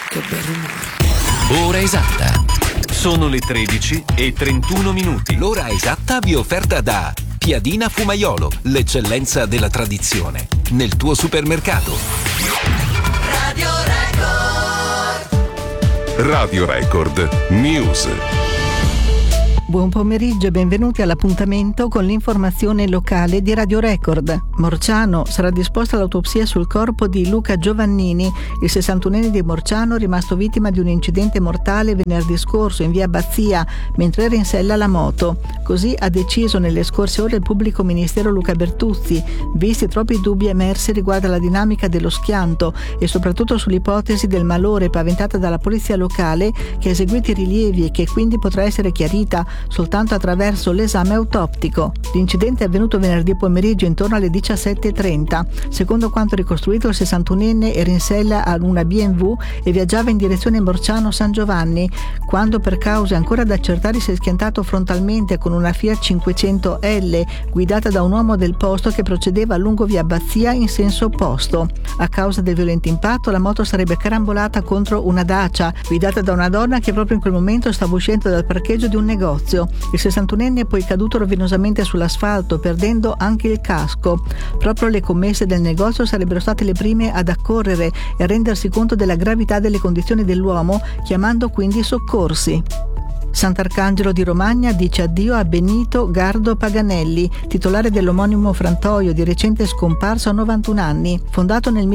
Che bel rumore. Ora esatta. Sono le 13:31. L'ora esatta vi è offerta da Piadina Fumaiolo, l'eccellenza della tradizione, nel tuo supermercato. Radio Record. Radio Record News. Buon pomeriggio e benvenuti all'appuntamento con l'informazione locale di Radio Record. Morciano, sarà disposta l'autopsia sul corpo di Luca Giovannini, il 61enne di Morciano rimasto vittima di un incidente mortale venerdì scorso in via Abbazia mentre era in sella alla moto. Così ha deciso nelle scorse ore il pubblico ministero Luca Bertuzzi, visti troppi dubbi emersi riguardo alla dinamica dello schianto e soprattutto sull'ipotesi del malore paventata dalla polizia locale che ha eseguito i rilievi e che quindi potrà essere chiarita soltanto attraverso l'esame autoptico. L'incidente è avvenuto venerdì pomeriggio intorno alle 17:30. Secondo quanto ricostruito, il 61enne era in sella a una BMW e viaggiava in direzione Morciano San Giovanni, quando per cause ancora da accertare si è schiantato frontalmente con una Fiat 500L guidata da un uomo del posto che procedeva lungo via Abbazia in senso opposto. A causa del violento impatto la moto sarebbe carambolata contro una Dacia guidata da una donna che proprio in quel momento stava uscendo dal parcheggio di un negozio. Il 61enne è poi caduto rovinosamente sull'asfalto, perdendo anche il casco. Proprio le commesse del negozio sarebbero state le prime ad accorrere e a rendersi conto della gravità delle condizioni dell'uomo, chiamando quindi i soccorsi. Sant'Arcangelo di Romagna dice addio a Benito Gardo Paganelli, titolare dell'omonimo frantoio di recente scomparso a 91 anni. Fondato nel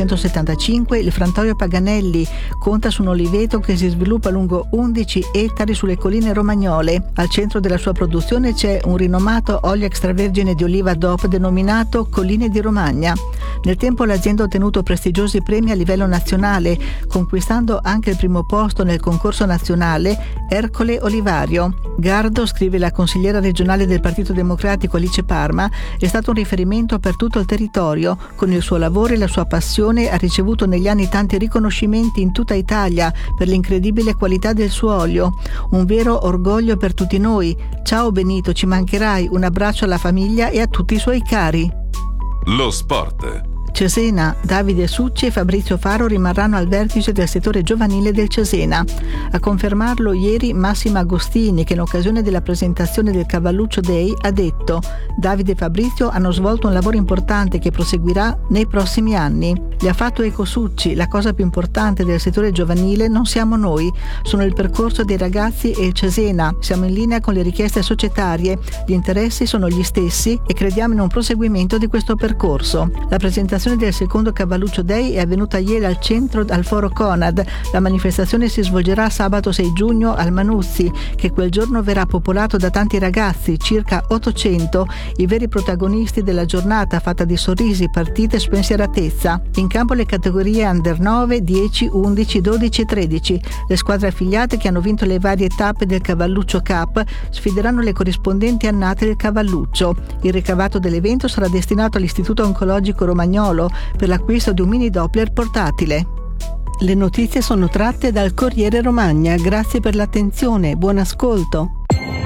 1975, il frantoio Paganelli conta su un oliveto che si sviluppa lungo 11 ettari sulle colline romagnole. Al centro della sua produzione c'è un rinomato olio extravergine di oliva DOP denominato Colline di Romagna. Nel tempo l'azienda ha ottenuto prestigiosi premi a livello nazionale, conquistando anche il primo posto nel concorso nazionale Ercole Olivario. Gardo, scrive la consigliera regionale del Partito Democratico Alice Parma, è stato un riferimento per tutto il territorio. Con il suo lavoro e la sua passione ha ricevuto negli anni tanti riconoscimenti in tutta Italia per l'incredibile qualità del suo olio. Un vero orgoglio per tutti noi. Ciao Benito, ci mancherai. Un abbraccio alla famiglia e a tutti i suoi cari. Lo sport. Cesena, Davide Succi e Fabrizio Faro rimarranno al vertice del settore giovanile del Cesena. A confermarlo ieri Massimo Agostini, che in occasione della presentazione del Cavalluccio Day ha detto: Davide e Fabrizio hanno svolto un lavoro importante che proseguirà nei prossimi anni. Gli ha fatto eco Succi: la cosa più importante del settore giovanile non siamo noi, sono il percorso dei ragazzi e il Cesena. Siamo in linea con le richieste societarie, gli interessi sono gli stessi e crediamo in un proseguimento di questo percorso. La presentazione del secondo Cavalluccio Day è avvenuta ieri al centro al Foro Conad. La manifestazione si svolgerà sabato 6 giugno al Manuzzi, che quel giorno verrà popolato da tanti ragazzi, circa 800, i veri protagonisti della giornata fatta di sorrisi, partite e spensieratezza. In campo le categorie Under 9, 10, 11, 12 e 13. Le squadre affiliate che hanno vinto le varie tappe del Cavalluccio Cup sfideranno le corrispondenti annate del Cavalluccio. Il ricavato dell'evento sarà destinato all'Istituto Oncologico Romagnolo per l'acquisto di un mini Doppler portatile. Le notizie sono tratte dal Corriere Romagna. Grazie per l'attenzione, buon ascolto.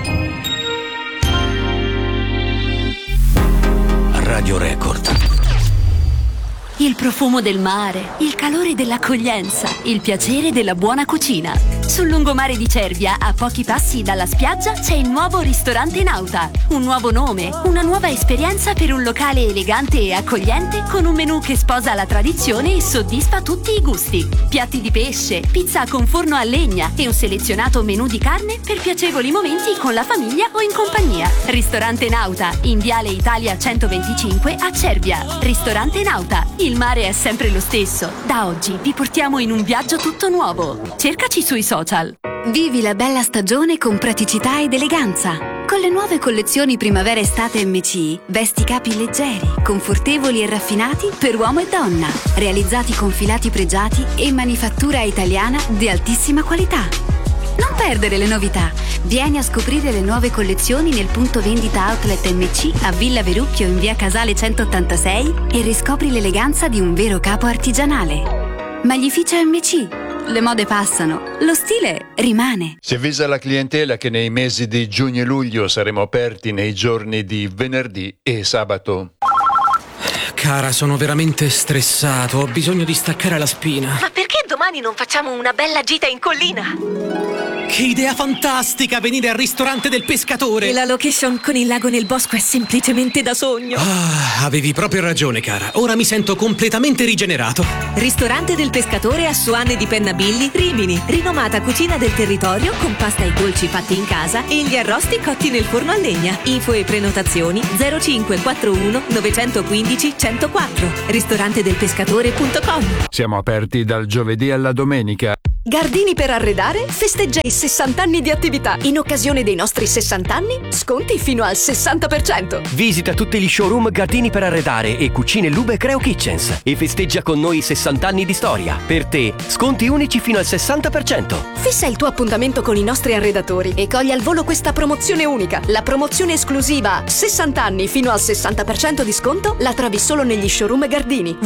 Radio Record. Il profumo del mare, il calore dell'accoglienza, il piacere della buona cucina. Sul lungomare di Cervia, a pochi passi dalla spiaggia, c'è il nuovo ristorante Nauta. Un nuovo nome, una nuova esperienza per un locale elegante e accogliente con un menù che sposa la tradizione e soddisfa tutti i gusti. Piatti di pesce, pizza con forno a legna e un selezionato menù di carne per piacevoli momenti con la famiglia o in compagnia. Ristorante Nauta, in Viale Italia 125 a Cervia. Ristorante Nauta. Il mare è sempre lo stesso. Da oggi vi portiamo in un viaggio tutto nuovo. Cercaci sui social. Vivi la bella stagione con praticità ed eleganza. Con le nuove collezioni primavera-estate MC, vesti capi leggeri, confortevoli e raffinati per uomo e donna, realizzati con filati pregiati e manifattura italiana di altissima qualità. Non perdere le novità. Vieni a scoprire le nuove collezioni nel punto vendita Outlet MC a Villa Verucchio in via Casale 186 e riscopri l'eleganza di un vero capo artigianale. Maglificio MC. Le mode passano, lo stile rimane. Si avvisa alla clientela che nei mesi di giugno e luglio saremo aperti nei giorni di venerdì e sabato. Che Cara, sono veramente stressato, ho bisogno di staccare la spina. Ma perché domani non facciamo una bella gita in collina? Che idea fantastica, venire al ristorante del pescatore! E la location con il lago nel bosco è semplicemente da sogno. Avevi proprio ragione, cara. Ora mi sento completamente rigenerato. Ristorante del pescatore a Suanne di Pennabilli, Rimini. Rinomata cucina del territorio con pasta e dolci fatti in casa e gli arrosti cotti nel forno a legna. Info e prenotazioni 0541 915 104. Ristorantedelpescatore.com. Siamo aperti dal giovedì alla domenica. Gardini per arredare festeggia i 60 anni di attività. In occasione dei nostri 60 anni, sconti fino al 60%. Visita tutti gli showroom Gardini per arredare e Cucine Lube Creo Kitchens e festeggia con noi 60 anni di storia. Per te, sconti unici fino al 60%. Fissa il tuo appuntamento con i nostri arredatori e cogli al volo questa promozione unica. La promozione esclusiva 60 anni fino al 60% di sconto la trovi solo negli showroom Gardini.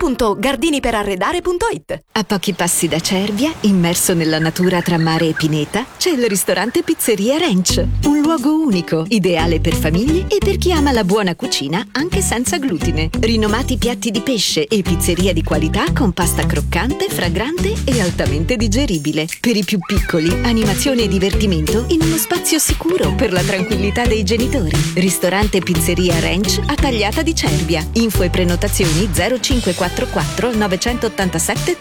www.gardiniperarredare.it. A pochi passi da Cervia, immerso nella natura tra mare e pineta, c'è il ristorante Pizzeria Ranch. Un luogo unico, ideale per famiglie e per chi ama la buona cucina anche senza glutine. Rinomati piatti di pesce e pizzeria di qualità con pasta croccante, fragrante e altamente digeribile. Per i più piccoli, animazione e divertimento in uno spazio sicuro per la tranquillità dei genitori. Ristorante Pizzeria Ranch a Tagliata di Cervia. Info e prenotazioni 0544 987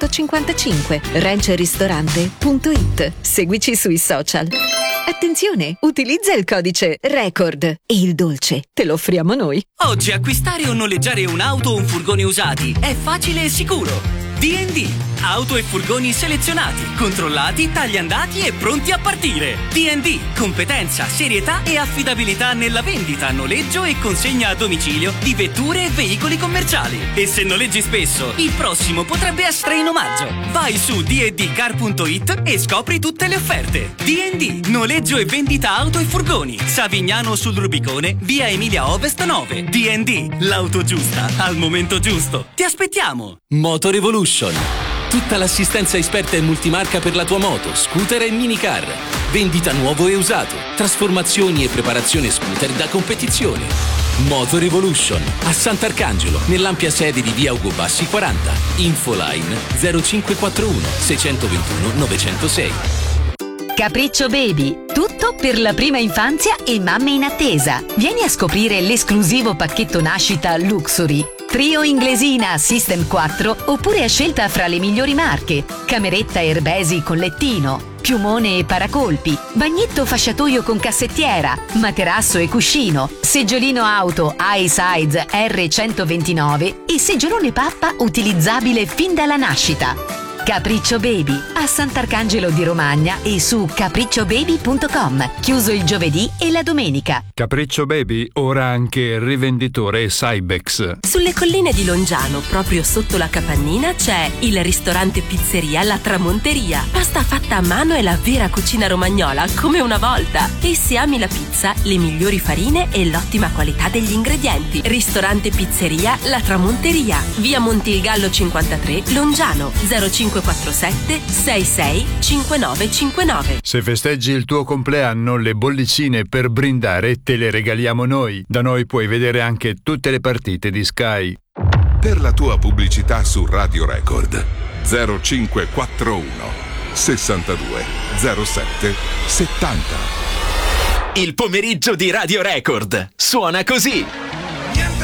355. ranchristorante.it. Seguici sui social. Attenzione, utilizza il codice RECORD e il dolce te lo offriamo noi. Oggi acquistare o noleggiare un'auto o un furgone usati è facile e sicuro. D&D, auto e furgoni selezionati, controllati, tagliandati e pronti a partire. D&D, competenza, serietà e affidabilità nella vendita, noleggio e consegna a domicilio di vetture e veicoli commerciali. E se noleggi spesso, il prossimo potrebbe essere in omaggio. Vai su dndcar.it e scopri tutte le offerte. D&D, noleggio e vendita auto e furgoni. Savignano sul Rubicone, via Emilia Ovest 9. D&D, l'auto giusta al momento giusto. Ti aspettiamo. Motor Evolution. Tutta l'assistenza esperta e multimarca per la tua moto, scooter e minicar. Vendita nuovo e usato. Trasformazioni e preparazione scooter da competizione. Motor Evolution a Sant'Arcangelo, nell'ampia sede di via Ugo Bassi 40. Infoline 0541 621 906. Capriccio Baby, tutto per la prima infanzia e mamme in attesa. Vieni a scoprire l'esclusivo pacchetto nascita Luxury. Trio inglesina System 4 oppure a scelta fra le migliori marche. Cameretta Herbesi con lettino, piumone e paracolpi, bagnetto fasciatoio con cassettiera, materasso e cuscino, seggiolino auto iSize R129 e seggiolone pappa utilizzabile fin dalla nascita. Capriccio Baby a Sant'Arcangelo di Romagna e su capricciobaby.com. Chiuso il giovedì e la domenica. Capriccio Baby, ora anche rivenditore Cybex. Sulle colline di Longiano, proprio sotto la capannina, c'è il ristorante pizzeria La Tramonteria. Pasta fatta a mano e la vera cucina romagnola, come una volta. E se ami la pizza, le migliori farine e l'ottima qualità degli ingredienti. Ristorante pizzeria La Tramonteria, via Montilgallo 53, Longiano, 0547 66 5959. Se festeggi il tuo compleanno, le bollicine per brindare te le regaliamo noi. Da noi puoi vedere anche tutte le partite di Sky. Per la tua pubblicità su Radio Record 0541 62 07 70. Il pomeriggio di Radio Record suona così.